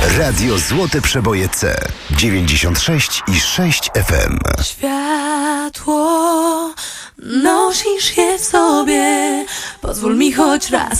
Radio Złote Przeboje C. 96,6 FM. Światło, nosisz je w sobie. Pozwól mi choć raz